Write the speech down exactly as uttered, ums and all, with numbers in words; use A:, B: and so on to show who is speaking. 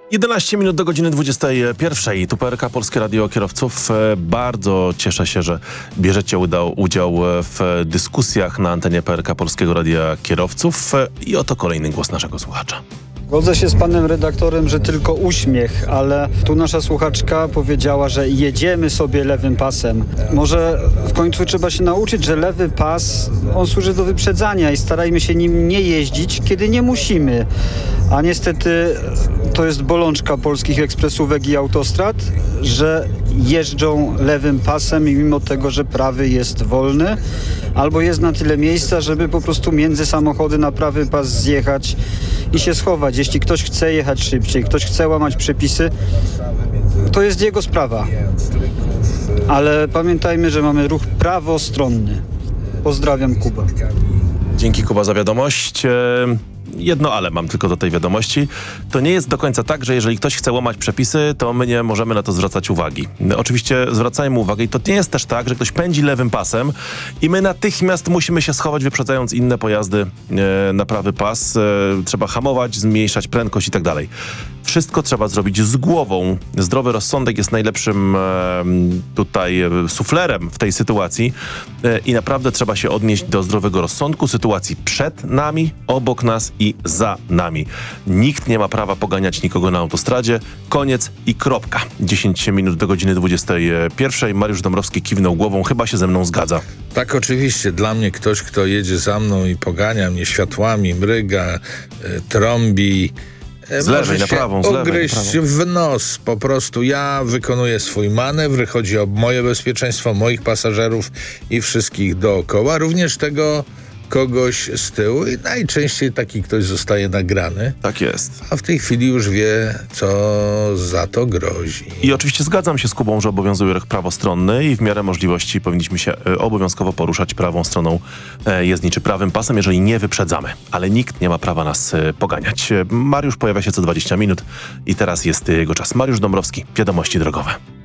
A: jedenaście minut do godziny dwudziestej pierwszej. Tu P R K Polskie Radio Kierowców. Bardzo cieszę się, że bierzecie udział w dyskusjach na antenie P R K Polskiego Radia Kierowców. I oto kolejny głos naszego słuchacza.
B: Zgodzę się z panem redaktorem, że tylko uśmiech, ale tu nasza słuchaczka powiedziała, że jedziemy sobie lewym pasem. Może w końcu trzeba się nauczyć, że lewy pas, on służy do wyprzedzania i starajmy się nim nie jeździć, kiedy nie musimy. A niestety to jest bolączka polskich ekspresówek i autostrad, że jeżdżą lewym pasem i mimo tego, że prawy jest wolny, albo jest na tyle miejsca, żeby po prostu między samochody na prawy pas zjechać i się schować. Jeśli ktoś chce jechać szybciej, ktoś chce łamać przepisy, to jest jego sprawa. Ale pamiętajmy, że mamy ruch prawostronny. Pozdrawiam, Kuba.
A: Dzięki, Kuba, za wiadomość. Jedno ale mam tylko do tej wiadomości. To nie jest do końca tak, że jeżeli ktoś chce łamać przepisy, to my nie możemy na to zwracać uwagi. Oczywiście zwracajmy uwagę i to nie jest też tak, że ktoś pędzi lewym pasem i my natychmiast musimy się schować, wyprzedzając inne pojazdy e, na prawy pas. E, trzeba hamować, zmniejszać prędkość i tak dalej. Wszystko trzeba zrobić z głową. Zdrowy rozsądek jest najlepszym e, tutaj e, suflerem w tej sytuacji e, i naprawdę trzeba się odnieść do zdrowego rozsądku sytuacji przed nami, obok nas i za nami. Nikt nie ma prawa poganiać nikogo na autostradzie. Koniec i kropka. dziesięć minut do godziny dwudziestej pierwszej. Mariusz Dąbrowski kiwnął głową. Chyba się ze mną zgadza.
C: Tak, oczywiście. Dla mnie ktoś, kto jedzie za mną i pogania mnie światłami, mryga, y, trąbi,
A: Z lewej na prawą, z lewej na
C: ugryźć
A: prawą.
C: w nos. Po prostu ja wykonuję swój manewr, chodzi o moje bezpieczeństwo, moich pasażerów i wszystkich dookoła, również tego kogoś z tyłu i najczęściej taki ktoś zostaje nagrany.
A: Tak jest.
C: A w tej chwili już wie, co za to grozi.
A: I oczywiście zgadzam się z Kubą, że obowiązuje ruch prawostronny i w miarę możliwości powinniśmy się e, obowiązkowo poruszać prawą stroną e, jezdni czy prawym pasem, jeżeli nie wyprzedzamy. Ale nikt nie ma prawa nas e, poganiać. E, Mariusz pojawia się co dwadzieścia minut i teraz jest jego czas. Mariusz Dąbrowski, wiadomości drogowe.